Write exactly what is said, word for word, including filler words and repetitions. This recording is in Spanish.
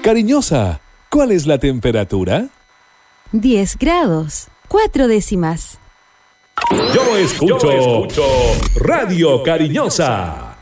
Cariñosa, ¿cuál es la temperatura? diez grados, cuatro décimas. Yo escucho, Yo escucho Radio Cariñosa.